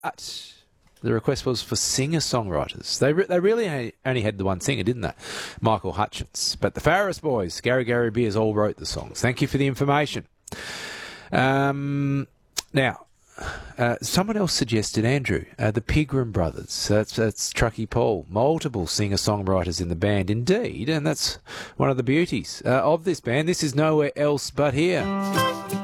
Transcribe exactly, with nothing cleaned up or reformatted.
But the request was for singer-songwriters. They re- they really only had the one singer, didn't they? Michael Hutchence. But the Farris Boys, Gary Gary Beers, all wrote the songs. Thank you for the information. Um, now, uh, someone else suggested, Andrew, uh, the Pigram Brothers. That's, that's Truckee Paul. Multiple singer-songwriters in the band, indeed, and that's one of the beauties uh, of this band. This is Nowhere Else But Here.